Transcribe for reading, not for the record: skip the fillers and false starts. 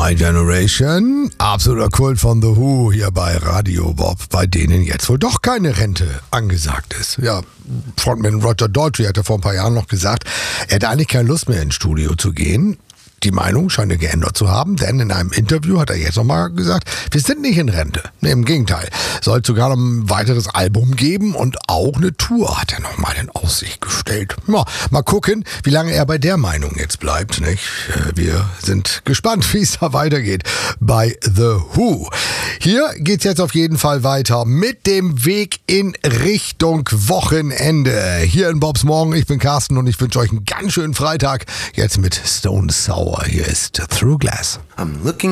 My Generation, absoluter Kult von The Who hier bei Radio Bob, bei denen jetzt wohl doch keine Rente angesagt ist. Ja, Frontman Roger Daltrey hatte vor ein paar Jahren noch gesagt, er hätte eigentlich keine Lust mehr ins Studio zu gehen. Die Meinung scheint er geändert zu haben, denn in einem Interview hat er jetzt nochmal gesagt, wir sind nicht in Rente. Nee, im Gegenteil. Soll sogar noch ein weiteres Album geben und auch eine Tour hat er nochmal in Aussicht gestellt. Ja, mal gucken, wie lange er bei der Meinung jetzt bleibt. Nicht? Wir sind gespannt, wie es da weitergeht bei The Who. Hier geht's jetzt auf jeden Fall weiter mit dem Weg in Richtung Wochenende. Hier in Bobs Morgen, ich bin Carsten und ich wünsche euch einen ganz schönen Freitag. Jetzt mit Stone Sour. Hier ist Through Glass. I'm looking